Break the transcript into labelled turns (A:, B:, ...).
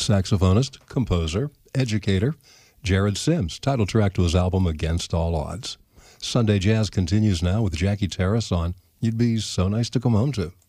A: saxophonist, composer, educator, Jared Sims, title track to his album Against All Odds. Sunday Jazz continues now with Jackie Terrace on You'd Be So Nice to Come Home To.